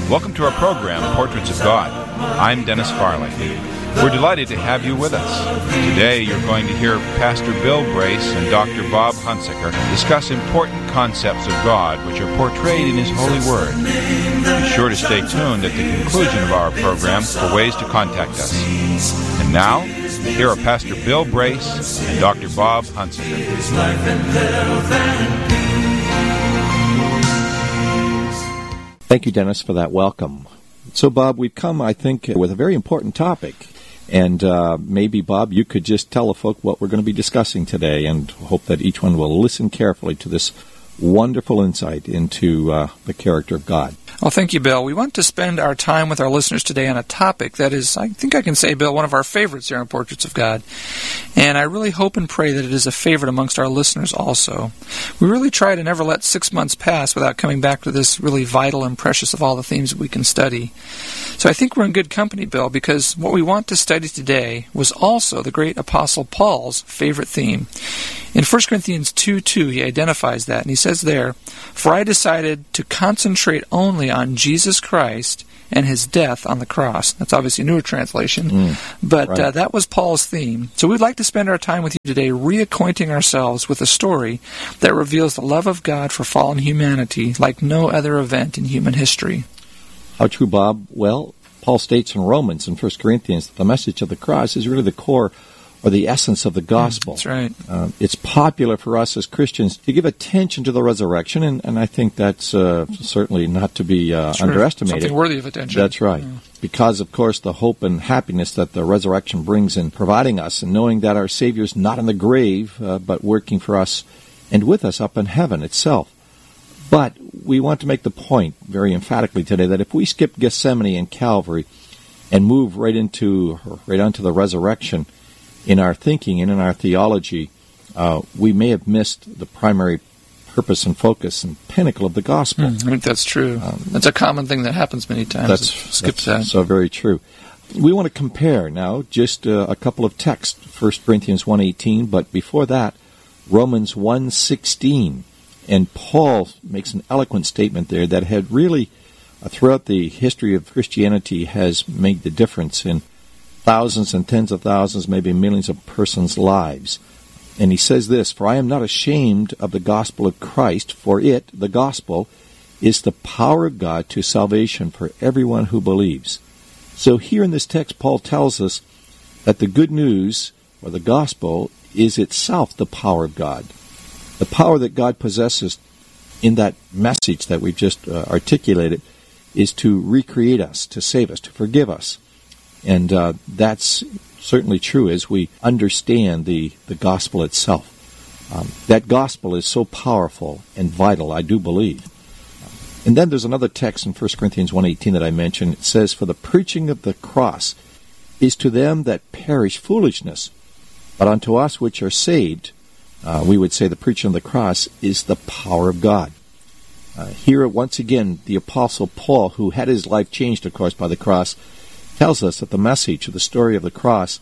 Welcome to our program, Portraits of God. I'm Dennis Farley. We're delighted to have you with us. Today you're going to hear Pastor Bill Brace and Dr. Bob Hunsaker discuss important concepts of God which are portrayed in His holy Word. Be sure to stay tuned at the conclusion of our program for ways to contact us. And now, here are Pastor Bill Brace and Dr. Bob Hunsaker. Thank you, Dennis, for that welcome. So, Bob, we've come, I think, with a very important topic. And maybe, Bob, you could just tell the folk what we're going to be discussing today and hope that each one will listen carefully to this wonderful insight into the character of God. Well, thank you, Bill. We want to spend our time with our listeners today on a topic that is, I think I can say, Bill, one of our favorites here on Portraits of God. And I really hope and pray that it is a favorite amongst our listeners also. We really try to never let 6 months pass without coming back to this really vital and precious of all the themes that we can study. So I think we're in good company, Bill, because what we want to study today was also the great Apostle Paul's favorite theme. In 1 Corinthians 2:2, he identifies that, and he says there, "For I decided to concentrate only on Jesus Christ and His death on the cross." That's obviously a newer translation, but right. That was Paul's theme. So we'd like to spend our time with you today reacquainting ourselves with a story that reveals the love of God for fallen humanity like no other event in human history. How true, Bob? Well, Paul states in Romans and 1 Corinthians that the message of the cross is really the core or the essence of the gospel. That's right. It's popular for us as Christians to give attention to the resurrection, and I think that's certainly not to be underestimated. Something worthy of attention. That's right. Yeah. Because, of course, the hope and happiness that the resurrection brings in providing us, and knowing that our Savior's not in the grave, but working for us and with us up in heaven itself. But we want to make the point very emphatically today that if we skip Gethsemane and Calvary and move right onto the resurrection, in our thinking and in our theology, we may have missed the primary purpose and focus and pinnacle of the gospel. I think that's true. That's a common thing that happens many times. That's so very true. We want to compare now just a couple of texts, 1 Corinthians 1:18, but before that, Romans 1:16. And Paul makes an eloquent statement there that had really, throughout the history of Christianity, has made the difference in thousands and tens of thousands, maybe millions of persons' lives. And he says this, "For I am not ashamed of the gospel of Christ, for it, the gospel, is the power of God to salvation for everyone who believes." So here in this text, Paul tells us that the good news, or the gospel, is itself the power of God. The power that God possesses in that message that we've just articulated is to recreate us, to save us, to forgive us. And that's certainly true as we understand the gospel itself. That gospel is so powerful and vital, I do believe. And then there's another text in 1 Corinthians 1:18 that I mentioned. It says, "For the preaching of the cross is to them that perish foolishness, but unto us which are saved," we would say the preaching of the cross is the power of God. Here, once again, the Apostle Paul, who had his life changed, of course, by the cross, tells us that the message of the story of the cross,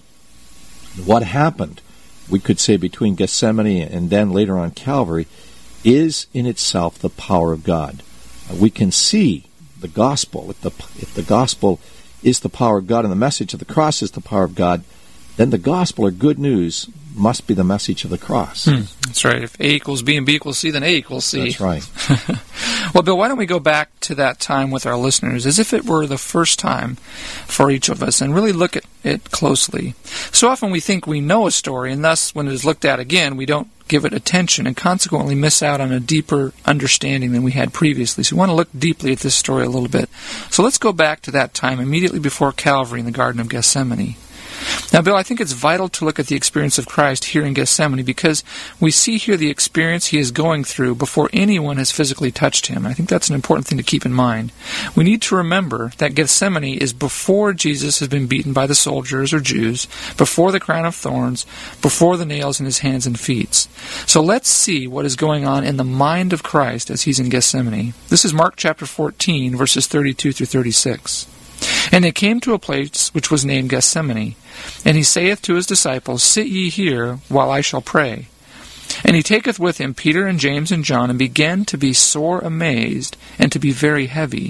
what happened, we could say between Gethsemane and then later on Calvary, is in itself the power of God. We can see the gospel. If the gospel is the power of God and the message of the cross is the power of God, then the gospel or good news must be the message of the cross. That's right. If A equals B and B equals C, then A equals C. That's right. Well, Bill, why don't we go back to that time with our listeners as if it were the first time for each of us and really look at it closely. So often we think we know a story, and thus when it is looked at again, we don't give it attention and consequently miss out on a deeper understanding than we had previously. So we want to look deeply at this story a little bit. So let's go back to that time immediately before Calvary in the Garden of Gethsemane. Now, Bill, I think it's vital to look at the experience of Christ here in Gethsemane because we see here the experience He is going through before anyone has physically touched Him. I think that's an important thing to keep in mind. We need to remember that Gethsemane is before Jesus has been beaten by the soldiers or Jews, before the crown of thorns, before the nails in His hands and feet. So let's see what is going on in the mind of Christ as He's in Gethsemane. This is Mark chapter 14, verses 32 through 36. "And they came to a place which was named Gethsemane. And He saith to His disciples, Sit ye here, while I shall pray. And He taketh with Him Peter and James and John, and began to be sore amazed, and to be very heavy.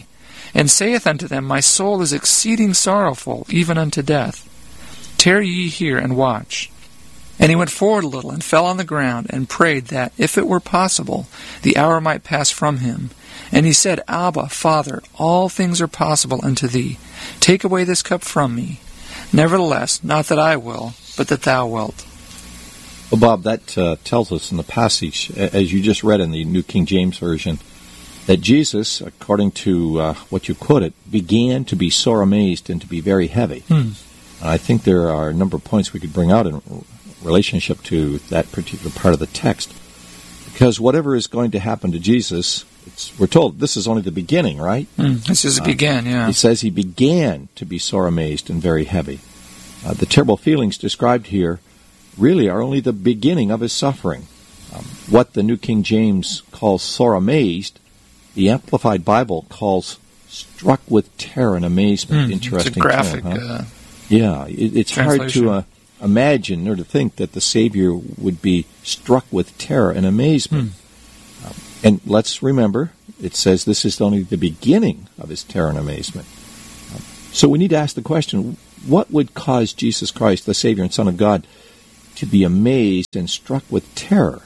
and saith unto them, My soul is exceeding sorrowful, even unto death. Tarry ye here, and watch. And he went forward a little, and fell on the ground, and prayed that, if it were possible, the hour might pass from him. And he said, Abba, Father, all things are possible unto thee. Take away this cup from me. Nevertheless, not that I will, but that thou wilt. Well, Bob, that tells us in the passage, as you just read in the New King James Version, that Jesus, according to what you quoted, began to be sore amazed and to be very heavy. I think there are a number of points we could bring out in relationship to that particular part of the text. Because whatever is going to happen to Jesus, we're told this is only the beginning, right? This is began, yeah. He says he began to be sore amazed and very heavy. The terrible feelings described here really are only the beginning of his suffering. What the New King James calls sore amazed, the Amplified Bible calls struck with terror and amazement. Interesting. It's a graphic term, huh? Yeah, it's hard to imagine or to think that the Savior would be struck with terror and amazement. And let's remember, it says this is only the beginning of his terror and amazement. So we need to ask the question, what would cause Jesus Christ, the Savior and Son of God, to be amazed and struck with terror?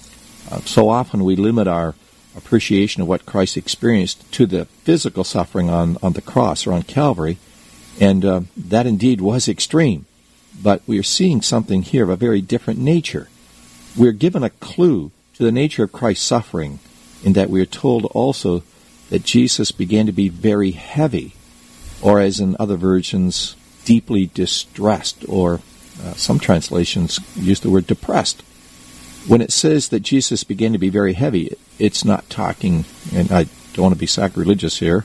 So often we limit our appreciation of what Christ experienced to the physical suffering on the cross or on Calvary, and that indeed was extreme. But we are seeing something here of a very different nature. We're given a clue to the nature of Christ's suffering in that we are told also that Jesus began to be very heavy, or as in other versions, deeply distressed, or some translations use the word depressed. When it says that Jesus began to be very heavy, it's not talking, and I don't want to be sacrilegious here,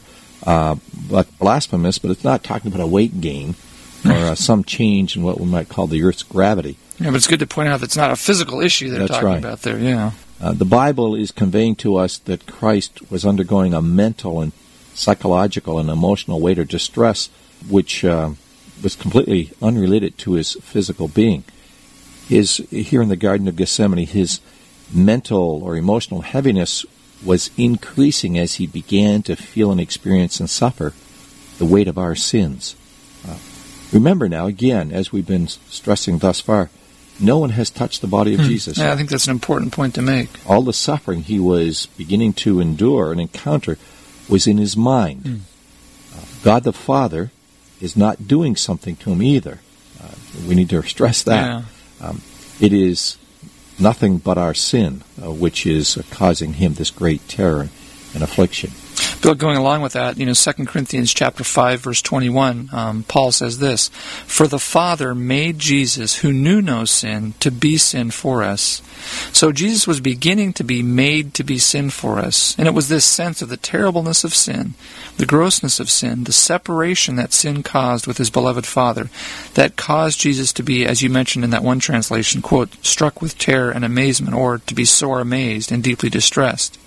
but blasphemous, but it's not talking about a weight gain or some change in what we might call the Earth's gravity. Yeah, but it's good to point out that it's not a physical issue they're talking about there, yeah. The Bible is conveying to us that Christ was undergoing a mental and psychological and emotional weight or distress which was completely unrelated to his physical being. Here in the Garden of Gethsemane, his mental or emotional heaviness was increasing as he began to feel and experience and suffer the weight of our sins. Remember now, again, as we've been stressing thus far, no one has touched the body of Jesus. Yeah, I think that's an important point to make. All the suffering he was beginning to endure and encounter was in his mind. God the Father is not doing something to him either. We need to stress that. Yeah. It is nothing but our sin which is causing him this great terror and affliction. Bill, going along with that, 2 Corinthians chapter 5, verse 21, Paul says this, For the Father made Jesus, who knew no sin, to be sin for us. So Jesus was beginning to be made to be sin for us. And it was this sense of the terribleness of sin, the grossness of sin, the separation that sin caused with his beloved Father, that caused Jesus to be, as you mentioned in that one translation, quote, struck with terror and amazement, or to be sore amazed and deeply distressed.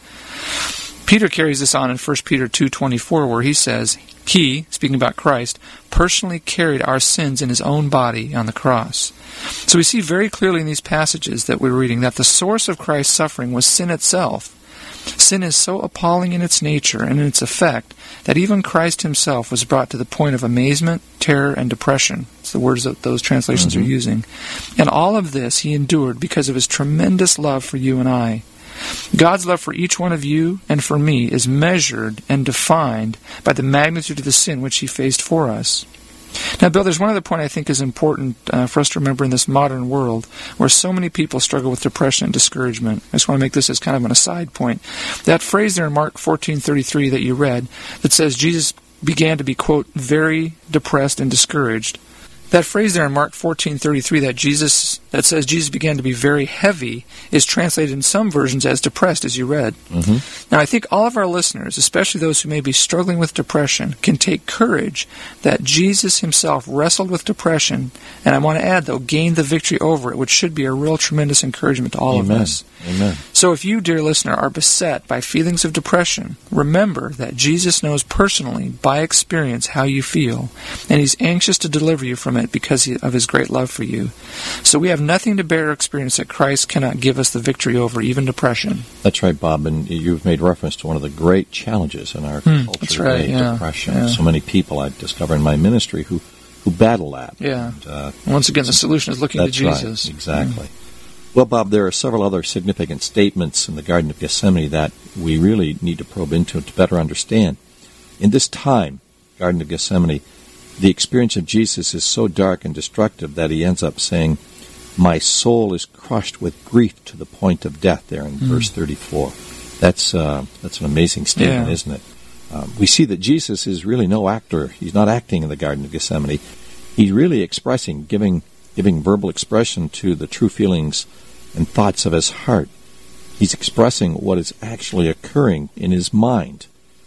Peter carries this on in 1 Peter 2:24, where he says, He, speaking about Christ, personally carried our sins in his own body on the cross. So we see very clearly in these passages that we're reading that the source of Christ's suffering was sin itself. Sin is so appalling in its nature and in its effect that even Christ himself was brought to the point of amazement, terror, and depression. It's the words that those translations are using. And all of this he endured because of his tremendous love for you and I. God's love for each one of you and for me is measured and defined by the magnitude of the sin which he faced for us. Now, Bill, there's one other point I think is important for us to remember in this modern world where so many people struggle with depression and discouragement. I just want to make this as kind of an aside point. That phrase there in Mark 14:33 that you read that says Jesus began to be, quote, very depressed and discouraged. That phrase there in Mark 14:33 that says Jesus began to be very heavy is translated in some versions as depressed, as you read. Now, I think all of our listeners, especially those who may be struggling with depression, can take courage that Jesus himself wrestled with depression, and I want to add, though, gained the victory over it, which should be a real tremendous encouragement to all of us. Amen. So if you, dear listener, are beset by feelings of depression, remember that Jesus knows personally, by experience, how you feel, and He's anxious to deliver you from it because of His great love for you. So we have nothing to bear or experience that Christ cannot give us the victory over, even depression. That's right, Bob, and you've made reference to one of the great challenges in our culture today, depression. Yeah. So many people I've discovered in my ministry who battle that. Yeah. And, once again, the solution is looking to Jesus. Right, exactly. Well, Bob, there are several other significant statements in the Garden of Gethsemane that we really need to probe into to better understand. In this time, Garden of Gethsemane, the experience of Jesus is so dark and destructive that He ends up saying, "My soul is crushed with grief to the point of death," there in verse 34. That's an amazing statement, isn't it? We see that Jesus is really no actor. He's not acting in the Garden of Gethsemane. He's really expressing, giving verbal expression to the true feelings and thoughts of His heart. He's expressing what is actually occurring in His mind.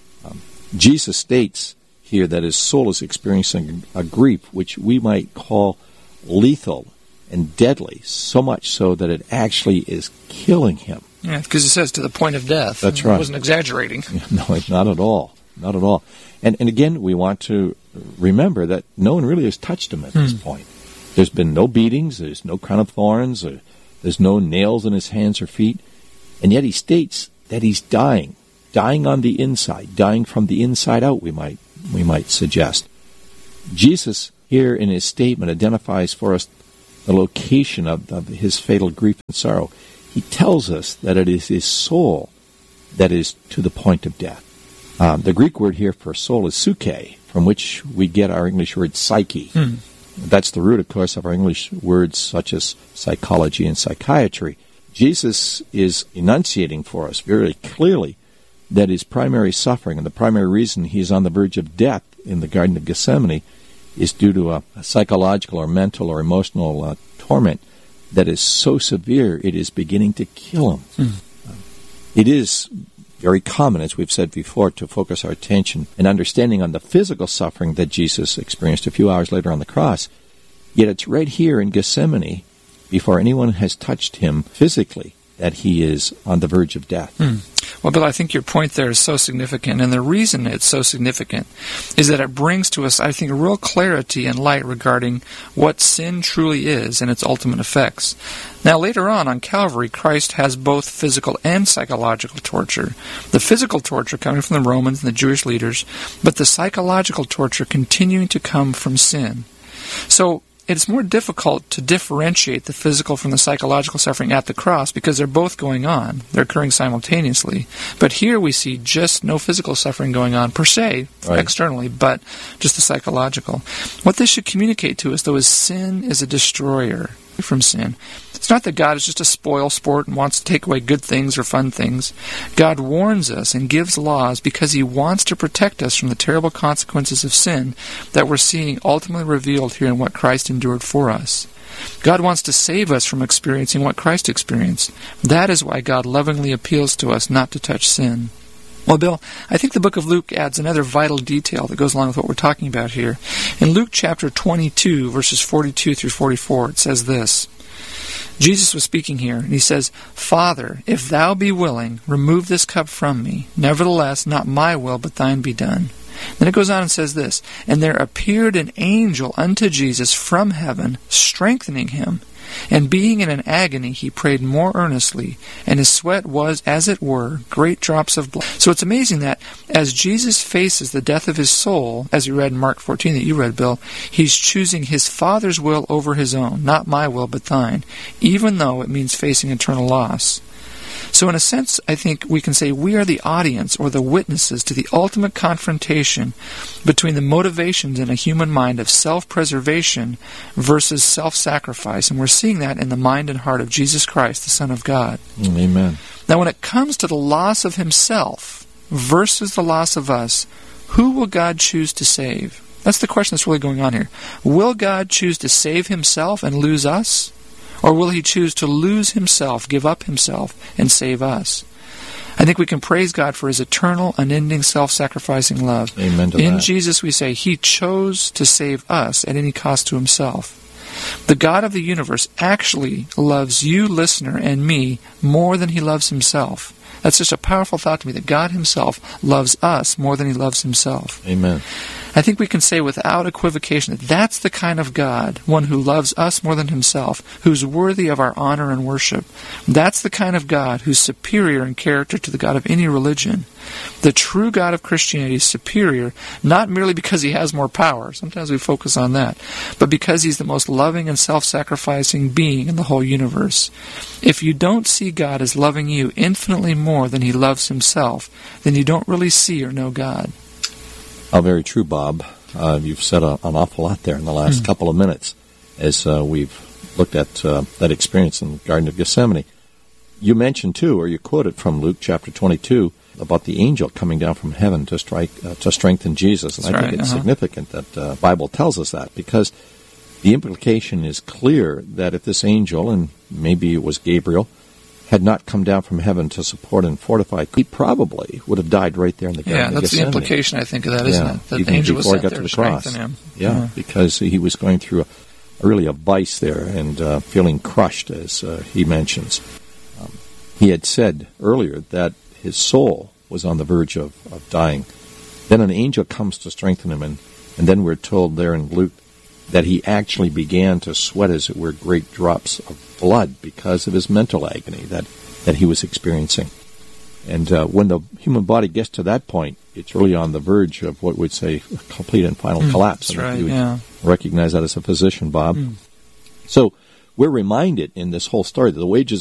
Jesus states here that His soul is experiencing a grief which we might call lethal and deadly, so much so that it actually is killing Him. Yeah, because it says to the point of death. That's right. It wasn't exaggerating. No, not at all. Not at all. And again, we want to remember that no one really has touched Him at this point. There's been no beatings, there's no crown of thorns, there's no nails in His hands or feet, and yet He states that He's dying on the inside, dying from the inside out, we might suggest. Jesus here in His statement identifies for us the location of His fatal grief and sorrow. He tells us that it is His soul that is to the point of death. The Greek word here for soul is psyche, from which we get our English word psyche. That's the root, of course, of our English words such as psychology and psychiatry. Jesus is enunciating for us very clearly that His primary suffering and the primary reason He is on the verge of death in the Garden of Gethsemane is due to a psychological or mental or emotional torment that is so severe it is beginning to kill Him. It is very common, as we've said before, to focus our attention and understanding on the physical suffering that Jesus experienced a few hours later on the cross. Yet it's right here in Gethsemane, before anyone has touched Him physically, that He is on the verge of death. Well, Bill, I think your point there is so significant, and the reason it's so significant is that it brings to us, I think, a real clarity and light regarding what sin truly is and its ultimate effects. Now, later on Calvary, Christ has both physical and psychological torture. The physical torture coming from the Romans and the Jewish leaders, but the psychological torture continuing to come from sin. So, it's more difficult to differentiate the physical from the psychological suffering at the cross because they're both going on. They're occurring simultaneously. But here we see just no physical suffering going on per se, externally, but just the psychological. What this should communicate to us, though, is sin is a destroyer from sin. It's not that God is just a spoil sport and wants to take away good things or fun things. God warns us and gives laws because He wants to protect us from the terrible consequences of sin that we're seeing ultimately revealed here in what Christ endured for us. God wants to save us from experiencing what Christ experienced. That is why God lovingly appeals to us not to touch sin. Well, Bill, I think the book of Luke adds another vital detail that goes along with what we're talking about here. In Luke chapter 22, verses 42 through 44, it says this. Jesus was speaking here, and He says, "Father, if Thou be willing, remove this cup from me. Nevertheless, not my will, but Thine be done." Then it goes on and says this, "And there appeared an angel unto Jesus from heaven, strengthening Him. And being in an agony, He prayed more earnestly, and His sweat was, as it were, great drops of blood." So it's amazing that as Jesus faces the death of His soul, as we read in Mark 14 that you read, Bill, He's choosing His Father's will over His own, not my will but Thine, even though it means facing eternal loss. So in a sense, I think we can say we are the audience or the witnesses to the ultimate confrontation between the motivations in a human mind of self-preservation versus self-sacrifice. And we're seeing that in the mind and heart of Jesus Christ, the Son of God. Amen. Now when it comes to the loss of Himself versus the loss of us, who will God choose to save? That's the question that's really going on here. Will God choose to save Himself and lose us? Or will He choose to lose Himself, give up Himself, and save us? I think we can praise God for His eternal, unending, self-sacrificing love. Amen to In that. Jesus we say He chose to save us at any cost to Himself. The God of the universe actually loves you, listener, and me more than he loves himself. That's just a powerful thought to me, that God himself loves us more than he loves himself. Amen. I think we can say without equivocation that that's the kind of God, one who loves us more than himself, who's worthy of our honor and worship. That's the kind of God who's superior in character to the God of any religion. The true God of Christianity is superior, not merely because he has more power, sometimes we focus on that, but because he's the most loving and self-sacrificing being in the whole universe. If you don't see God as loving you infinitely more than he loves himself, then you don't really see or know God. Oh, very true, Bob. You've said an awful lot there in the last couple of minutes as we've looked at that experience in the Garden of Gethsemane. You mentioned, too, or you quoted from Luke chapter 22, about the angel coming down from heaven to strengthen Jesus. And I think it's significant that the Bible tells us that, because the implication is clear that if this angel, and maybe it was Gabriel, had not come down from heaven to support and fortify, he probably would have died right there in the Garden of Gethsemane. Yeah, that's the implication, I think, of that, isn't it? That the angel was sent there to strengthen him. Yeah, because he was going through really a vice there and feeling crushed, as he mentions. He had said earlier that his soul was on the verge of dying. Then an angel comes to strengthen him, and then we're told there in Luke that he actually began to sweat, as it were, great drops of blood because of his mental agony that he was experiencing. And when the human body gets to that point, it's really on the verge of what we'd say a complete and final collapse. That's right, you would recognize that as a physician, Bob. So we're reminded in this whole story that the wages